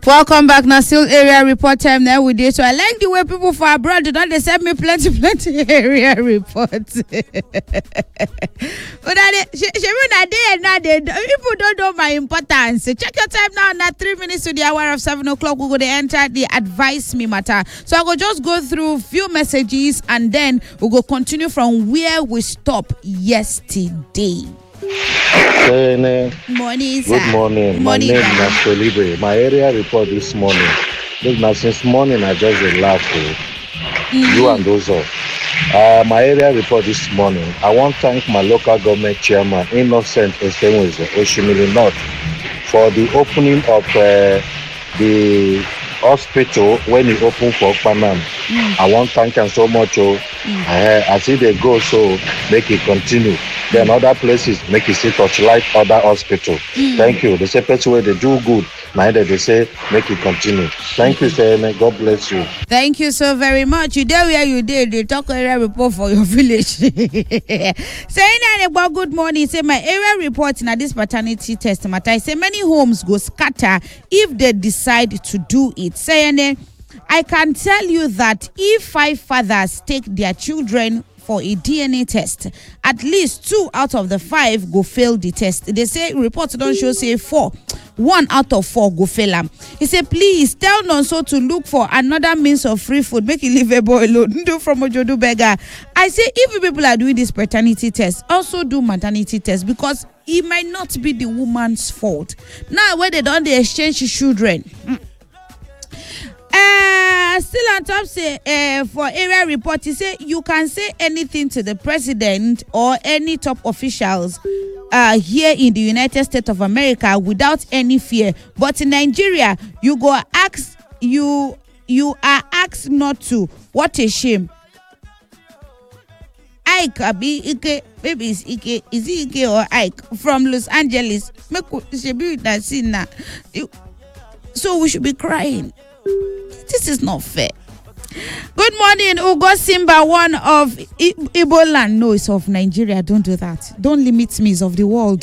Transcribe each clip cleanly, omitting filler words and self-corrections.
Welcome back. Now, still area report time there with you. So I like the way people for abroad do not they send me plenty area reports. But people don't know my importance. Check your time now. Now 3 minutes to the hour of 7 o'clock. We go to enter the advise me matter. So I will just go through few messages and then we will continue from where we stopped yesterday. Morning, sir. Good morning. My name is Felipe. My area report this morning. Look, now since morning I just laugh. You and those all. My area report this morning. I want to thank my local government chairman, Innocent Estemweze, Oshimili North, for the opening of the hospital when he opened for Panam. I want to thank him so much. I see they go, so make it continue. Then other places make it see touchlight other hospital. Thank you. The separate way they do good. Neither they say make it continue. Thank you, sir. God bless you. Thank you so very much. You there where you did the talk area report for your village. Saying about good morning. Say my area report in this paternity test matter. I say many homes go scatter if they decide to do it. Saying I can tell you that if 5 fathers take their children for a DNA test, at least 2 out of the 5 go fail the test. They say reports don't show say 4. 1 out of 4 go fail them. He said, please tell Nonso to look for another means of free food. Make it leave a boy alone. Do from Ojodu beggar. I say if people are doing this paternity test, also do maternity test because it might not be the woman's fault. Now where they don't they exchange children. Still on top say for area report, he say you can say anything to the president or any top officials here in the United States of America without any fear. But in Nigeria, you are asked not to. What a shame. Ike Abi Ike, maybe it's Ike, is it Ike or Ike from Los Angeles? So we should be crying. This is not fair. Good morning, Ugo Simba, one of Igbo land. No, it's of Nigeria. Don't do that. Don't limit me. It's of the world.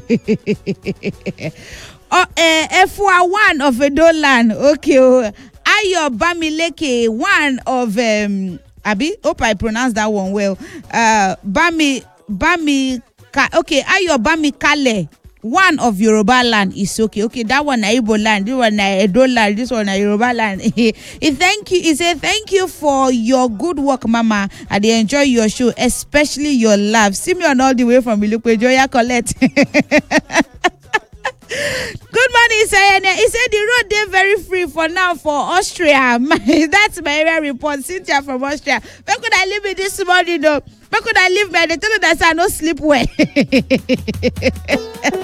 F1 one of Edo land. Okay. Ayo Bamileke, one of Abi. Hope I pronounced that one well. Okay. Ayo Bamikale. One of Yoruba land is okay. Okay, that one na Igbo land, this one na Edo land, this one na Yoruba land. Thank you. He said, thank you for your good work, Mama. I enjoy your show, especially your laugh. Simeon all the way from Ilukwe, Joya Colette. Good morning, Sayane. He said the road they very free for now for Austria. That's my area report. Cynthia from Austria. Where could I live in this morning though? Where could I live, man? They tell me that I no sleep well.